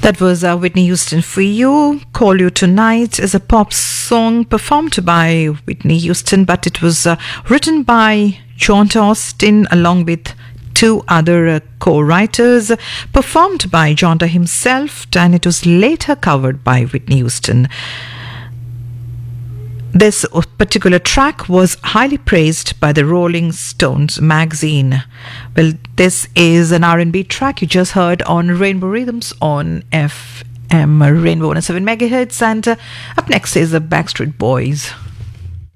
That was Whitney Houston for You. Call You Tonight is a pop song performed by Whitney Houston, but it was written by John Austin along with two other co-writers, performed by John himself, and it was later covered by Whitney Houston. This particular track was highly praised by the Rolling Stones magazine. Well, this is an R&B track you just heard on Rainbow Rhythms on FM Rainbow 107 MHz, and up next is the Backstreet Boys.